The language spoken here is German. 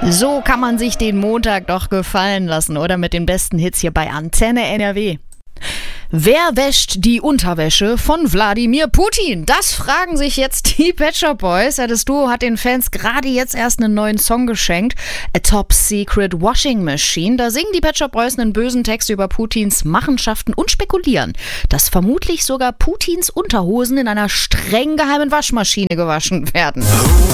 So kann man sich den Montag doch gefallen lassen, oder? Mit den besten Hits hier bei Antenne NRW. Wer wäscht die Unterwäsche von Wladimir Putin? Das fragen sich jetzt die Pet Shop Boys. Das Duo hat den Fans gerade jetzt erst einen neuen Song geschenkt. A Top Secret Washing Machine. Da singen die Pet Shop Boys einen bösen Text über Putins Machenschaften und spekulieren, dass vermutlich sogar Putins Unterhosen in einer streng geheimen Waschmaschine gewaschen werden.